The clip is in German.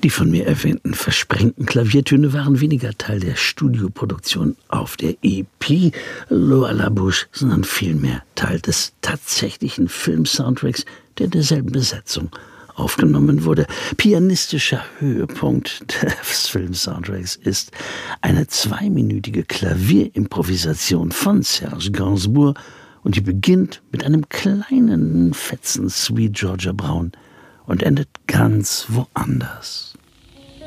Die von mir erwähnten versprengten Klaviertöne waren weniger Teil der Studioproduktion auf der EP L'Eau à la Bouche, sondern vielmehr Teil des tatsächlichen Film-Soundtracks, der in derselben Besetzung aufgenommen wurde. Pianistischer Höhepunkt des Film-Soundtracks ist eine 2-minütige Klavierimprovisation von Serge Gainsbourg, und die beginnt mit einem kleinen Fetzen Sweet Georgia Brown und endet ganz woanders.